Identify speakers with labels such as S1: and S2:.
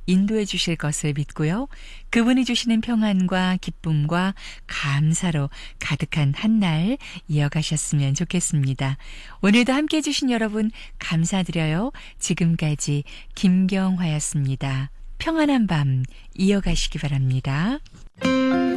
S1: 인도해 주실 것을 믿고요. 그분이 주시는 평안과 기쁨과 감사로 가득한 한 날 이어가셨으면 좋겠습니다. 오늘도 함께해 주신 여러분 감사드려요. 지금까지 김경화였습니다. 평안한 밤 이어가시기 바랍니다.